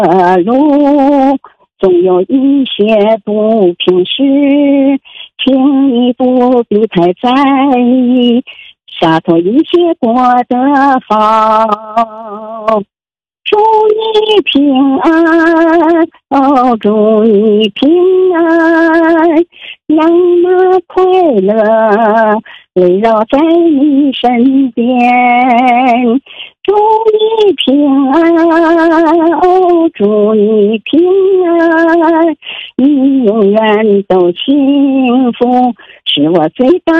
路总有一些不平事，请你不必太在意，洒脱一些过得好。祝你平安，哦，祝你平安，让那快乐围绕在你身边。祝你平安，哦，祝你平安，你永远都幸福，是我最大